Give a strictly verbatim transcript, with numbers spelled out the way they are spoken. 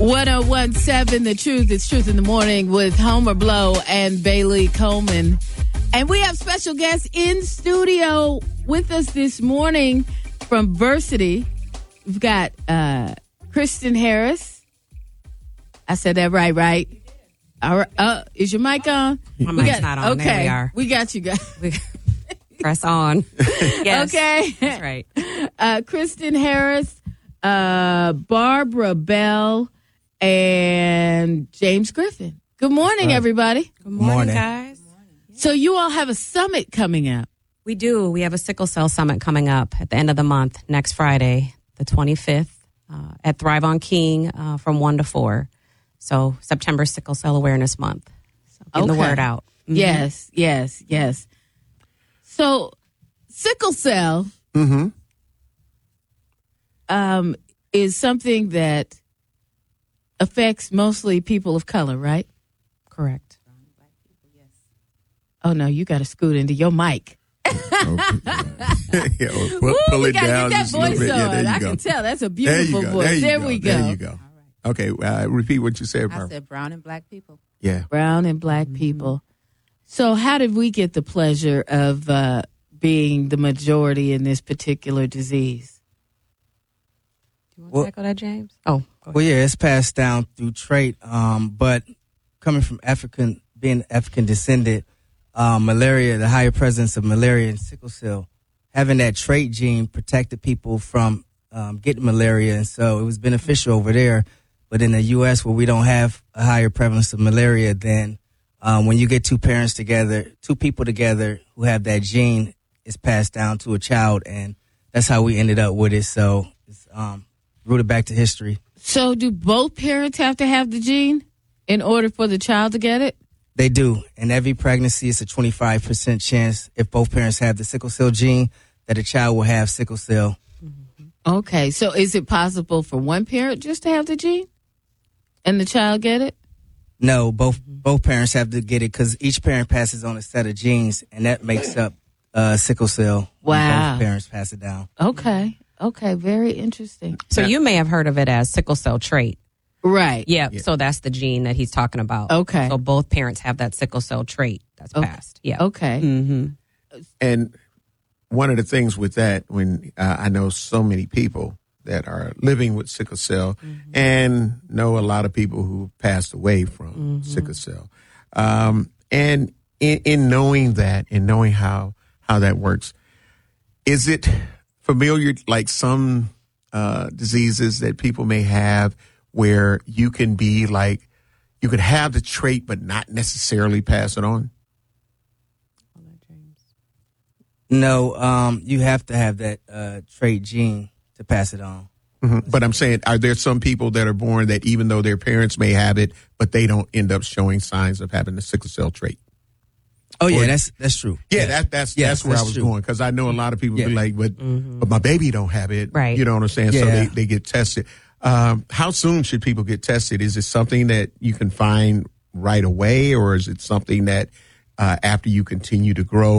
one oh one point seven The Truth. It's Truth in the Morning with Homer Blow and Bailey Coleman. And we have special guests in studio with us this morning from Versity. We've got uh, Kristen Harris. I said that right, right? All right. Uh, is your mic on? My we mic's got, not on. Okay. There we are. We got you guys. We press on. Yes. Okay. That's right. Uh, Kristen Harris, uh, Barbara Bell, and James Griffin. Good morning, right. everybody. Good morning, Morning. guys. So you all have a summit coming up. We do. We have a sickle cell summit coming up at the end of the month, next Friday, the twenty-fifth, uh, at Thrive on King uh, from one to four. So September Sickle Cell Awareness Month. So getting Okay. the word out. Mhm. Yes, yes, yes. So sickle cell Mm-hmm. um, is something that affects mostly people of color, right? Correct. Oh, no, you got to scoot into your mic. yeah, or pull, Woo, pull we it got to down get that just a little voice bit. Yeah, on. there you I go. can tell. That's a There you beautiful go. voice. There, you There go. we go. There you go. Okay, uh, repeat what you said, I Barbara. said brown and black people. Yeah. Brown and black Mm-hmm. people. So how did we get the pleasure of uh, being the majority in this particular disease? Do you want Well- to echo that, James? Oh, go ahead. Well, yeah, it's passed down through trait, um, but coming from African, being African descended, um, malaria, the higher presence of malaria and sickle cell, having that trait gene protected people from um, getting malaria, and so it was beneficial over there. But in the U S, where we don't have a higher prevalence of malaria, then um, when you get two parents together, two people together who have that gene, it's passed down to a child, and that's how we ended up with it. So it's um, rooted back to history. So do both parents have to have the gene in order for the child to get it? They do. In every pregnancy, it's a twenty-five percent chance, if both parents have the sickle cell gene, that a child will have sickle cell. Okay, so is it possible for one parent just to have the gene and the child get it? No, both both parents have to get it because each parent passes on a set of genes, and that makes up uh, sickle cell. when Wow. Both parents pass it down. Okay, okay, very interesting. So you may have heard of it as sickle cell trait. Right. Yeah, Yeah. so that's the gene that he's talking about. Okay. So both parents have that sickle cell trait that's Okay. passed. Yeah. Okay. Mm-hmm. And one of the things with that, when uh, I know so many people that are living with sickle cell and know a lot of people who passed away from sickle cell. Um, and in, in knowing that and knowing how, how that works, is it familiar, like some uh, diseases that people may have where you can be like, you could have the trait but not necessarily pass it on? No, um, you have to have that uh, trait gene to pass it on. Mhm. But I'm saying, are there some people that are born that even though their parents may have it, but they don't end up showing signs of having the sickle cell trait? Oh, yeah, Or- that's that's true. Yeah, that, that's Yes, that's where that's I was true. going, because I know a lot of people Yeah. be like, but but my baby don't have it, Right. You know what I'm saying? So Yeah. they, they get tested. Um, how soon should people get tested? Is it something that you can find right away, or is it something that uh, after you continue to grow